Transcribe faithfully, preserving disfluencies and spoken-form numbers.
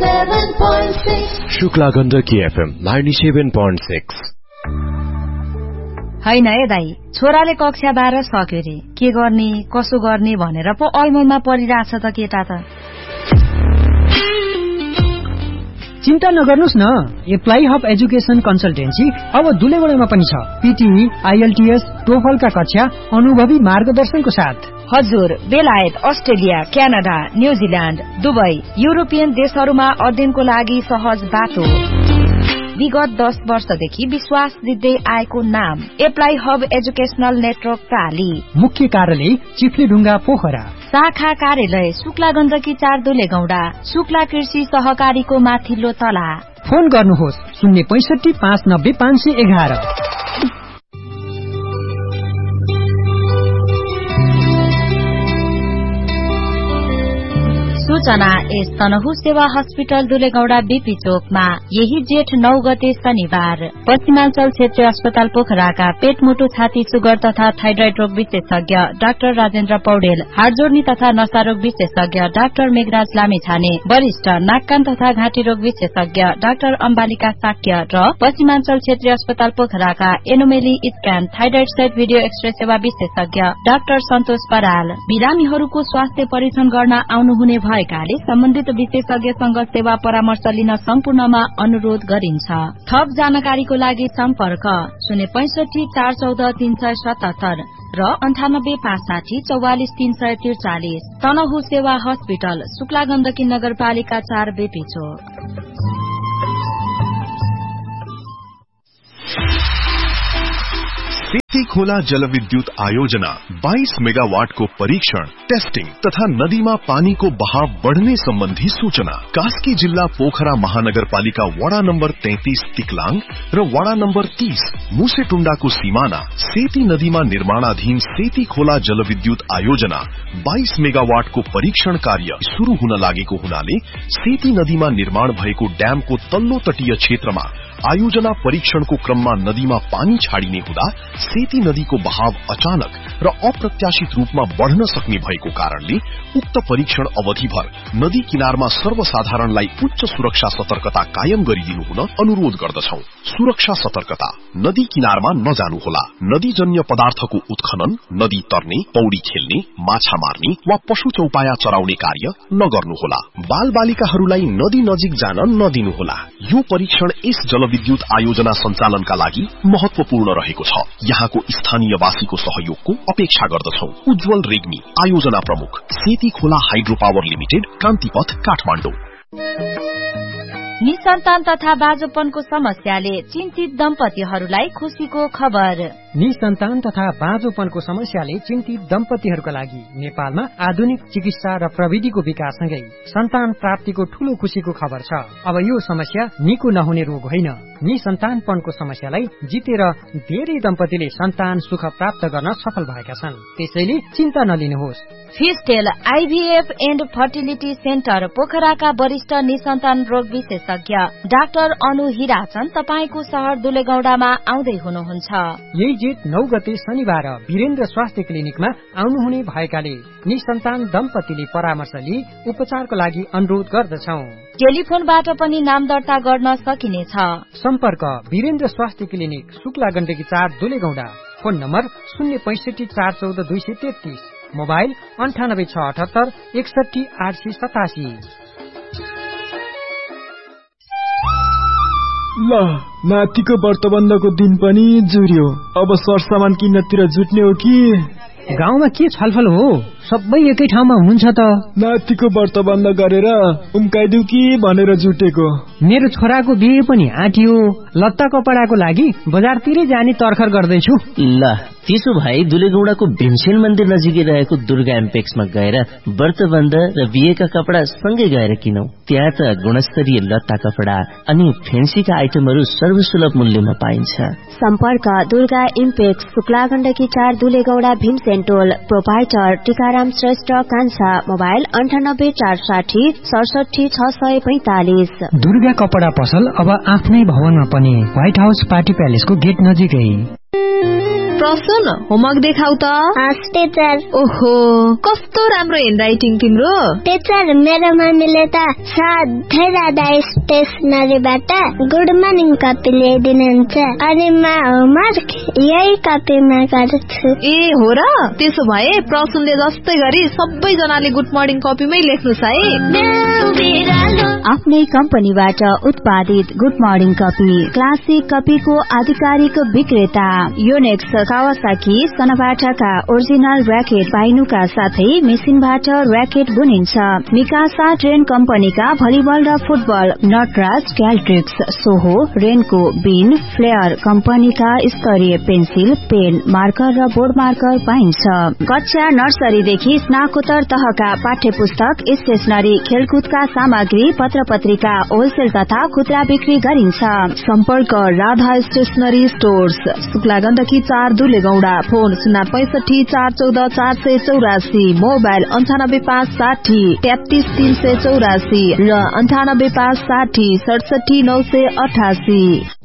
ninety-seven point six. Shukla Gandaki FM ninety-seven point six. हैन है दाई, छोराले कक्षा बाह्र सक्यो रे, के गर्ने कसो गर्ने भनेर पो ऐमलमा परिरहेछ त केटा त। चिन्ता नगर्नुस् न, एप्लाई हब एजुकेसन कन्सल्टेन्सी अब दुलेगुडामा पनि छ। पीटीई, आईएलटीएस, टोफलका कक्षा अनुभवी मार्गदर्शनको साथ। हजुर, बेलायत, Australia, Canada, New Zealand, Dubai, European देशहरूमा अध्ययनको लागि सहज बाटो। विगत दस वर्षदेखि विश्वास दिँदै आएको नाम एप्लाई हब एजुकेशनल नेटवर्क प्राली। मुख्य कार्यालय चिफ्लेढुङ्गा पोखरा। शाखा कार्यालय शुक्ला गण्डकी चार दुलेगौडा, शुक्ला कृषि सहकारीको माथिल्लो तला। फोन गर्नुहोस् शून्य पैसठी पाँच नब्बे पाँच सय एघार। सूचना एस तनहु सेवा हस्पिटल दुलेगौडा बीपी चोकमा यही जेठ नौ गते शनिबार पश्चिमाञ्चल क्षेत्रीय अस्पताल पोखराका पेट मुटु छाती सुगर तथा थाइरोइड रोग विशेषज्ञ डाक्टर राजेन्द्र पौडेल, हाडजोड्नी तथा नसारोग विशेषज्ञ डाक्टर मेघराज लामिछाने, वरिष्ठ नाक कान तथा घाँटी रोग विशेषज्ञ डाक्टर अम्बालिका साक्य र पश्चिमाञ्चल क्षेत्रीय अस्पताल पोखराका एनोमेली स्क्यान थाइरोइड सहित भिडियो एक्सरे सेवा विशेषज्ञ डाक्टर सन्तोष पराल बिरामीहरूको स्वास्थ्य परीक्षण गर्न आउनुहुने भएकाले सम्बन्धित विशेषज्ञसँग सेवा परामर्श लिन सम्पूर्णमा अनुरोध गरिन्छ। थप जानकारीको लागि सम्पर्क शून्य पैंसठी चार चौध तीन सय सतहत्तर र अन्ठानब्बे पाँच साठी चौवालिस तीन सय त्रिचालिस। तनहु सेवा हस्पिटल शुक्ला गण्डकी नगरपालिका चार बेपी चोक। सेती खोला जलविद्युत आयोजना बाईस मेगावाट को परीक्षण, टेस्टिंग तथा नदीमा पानी को बहाव बढ़ने संबंधी सूचना कास्की जिल्ला पोखरा महानगरपालिका वडा नम्बर तैंतीस तिकलाङ र वडा नम्बर तीस मुसेटुण्डा को सीमाना सेती नदीमा निर्माणाधीन सेती खोला जलविद्युत आयोजना बाईस मेगावाट को परीक्षण कार्य शुरू हुन लागेको हुनाले सेती नदीमा निर्माण भएको ड्यामको तल्लो तटीय क्षेत्रमा आयोजना परीक्षणको क्रममा नदीमा पानी छाडिने हुँदा सेती नदीको बहाव अचानक र अप्रत्याशित रूपमा बढ़न सक्ने भएको कारणले उक्त परीक्षण अवधिभर नदी किनारमा सर्वसाधारणलाई उच्च सुरक्षा सतर्कता कायम गरिदिनु हुन अनुरोध गर्दछौ। सुरक्षा सतर्कता, नदी किनारमा नजानुहोला। नदीजन्य पदार्थको उत्खनन, नदी तर्ने, पौडी खेल्ने, माछा मार्ने वा पशु चौपाया चराउने कार्य नगर्नुहोला। बाल बालिकाहरूलाई नदी नजिक जान नदिनुहोला। यो परीक्षण यस जलविद्युत आयोजना सञ्चालनका लागि महत्वपूर्ण रहेको छ। यहाँको स्थानीयवासीको सहयोगको अपेक्षा गर्दछौ। उज्जवल रेग्मी, आयोजना प्रमुख, सेती खोला हाइड्रो पावर लिमिटेड, क्रान्तिपथ, काठमाडौँ। निसन्तान तथा बाँझोपनको समस्याले चिन्तित दम्पतिहरूलाई खुशीको खबर। निसन्तान तथा बाँझोपनको समस्याले चिन्तित दम्पतिहरूका लागि नेपालमा आधुनिक चिकित्सा र प्रविधिको विकाससँगै सन्तान प्राप्तिको ठूलो खुशीको खबर छ। अब यो समस्या निको नहुने रोग होइन। निसन्तानपनको समस्यालाई जितेर धेरै दम्पतिले सन्तान सुख प्राप्त गर्न सफल भएका छन्। त्यसैले चिन्ता नलिनुहोस्। फिस्टेल आईभीएफ एन्ड फर्टिलिटी सेन्टर पोखराका वरिष्ठ निसन्तान रोग विशेषज्ञ डाक्टर अनु हिराचन तपाईको शहर दुलेगौडामा आउँदै हुनुहुन्छ। यही जेठ नौ गते शनिबार वीरेन्द्र स्वास्थ्य क्लिनिकमा आउनुहुने भएकाले निसन्तान दम्पतिले परामर्श लिई उपचारको लागि अनुरोध गर्दछौ। टेलिफोनबाट पनि नाम दर्ता गर्न सकिनेछ। सम्पर्क वीरेन्द्र स्वास्थ्य क्लिनिक शुक्ला गण्डकी चार दुलेगौडा। फोन नम्बर शून्य पैंसठी चार चौध दुई सय तेत्तीस। मोबाइल अन्ठानब्बे छ अठहत्तर एकसठी आठ सय सतासी। ल नातिको व्रतबन्धको दिन पनि जुर्यो। अब सरसामान किन्नतिर जुट्ने हो कि? गाउँमा के छलफल हो? सबै एकै ठाउँमा हुनुहुन्छ त। नातिको व्रतबन्ध गरेर उम्काइदिउ कि भनेर जुटेको। मेरो छोराको बिहे पनि आँटियो। लत्ता कपडाको लागि बजारतिरै जाने तर्खर गर्दैछु। ल त्यसो भए दुलेगौडाको भीमसेन मन्दिर नजिकै रहेको दुर्गा एम्पेक्समा गएर व्रतबन्ध र बिहेका कपडा सँगै गएर किनौ। त्यहाँ त गुणस्तरीय लत्ता कपडा अनि फेन्सीका आइटमहरू सर्वसुलभ मूल्यमा पाइन्छ। सम्पर्क दुर्गा इम्पेक्स शुक्ला गण्डकी चार दुलेगौडा भीमसेन टोल। प्रोपाइटर टीकाराम श्रेष्ठ कान्छा। मोबाइल अन्ठानब्बे चार साठी सडसठी छ सय पैंतालिस। दुर्गा कपडा पसल अब आफ्नै भवनमा पनि, व्हाइट हाउस पार्टी प्यालेसको गेट नजिकै। प्रसुन होमवर्क देखाउ त। हस् टिचर। ओहो कस्तो राम्रो ह्यान्डराइटिङ तिम्रो। टिचर मेरो मम्मीले त सधैँ राधा स्टेसनरीबाट गुड मर्निङ कपी ल्याइदिनुहुन्छ अनि म होमवर्क यही कपीमा गर्छु। ए हो र, त्यसो भए प्रसुनले जस्तै गरी सबैजनाले गुड मर्निङ कपीमै लेख्नुस् है। आफ्नै कम्पनीबाट उत्पादित गुड मर्निङ कपी क्लासिक कपीको आधिकारिक विक्रेता योनेक्स कावासाकी सनबाटाका ओरिजिनल र्याकेट पाइनुका साथै मेसिनबाट र्याकेट बुनिन्छ। मिकासा ट्रेन कम्पनीका भलिबल र फुटबल, नटराज, क्याल्ट्रिक्स, सोहो, रेनको, बिन, फ्लेयर कम्पनीका स्तरीय पेन्सिल, पेन, मार्कर र बोर्ड मार्कर पाइन्छ। कक्षा नर्सरीदेखि स्नाकोत्तर तहका पाठ्य पुस्तक, स्टेशनरी, खेलकुदका सामग्री, पत्र पत्रिका होलसेल तथा खुद्रा बिक्री गरिन्छ। सम्पर्क राधा स्टेशनरी स्टोर्स, शुक्ला गण्डकी चार दुलेगौडा, फोन शून्य पैसठी चार चौध चार सय चौरासी, मोबाइल अन्ठानब्बे पाँच साठी तेत्तीस तीन सय चौरासी र अन्ठानब्बे पाँच साठी सडसठी नौ सय अठासी।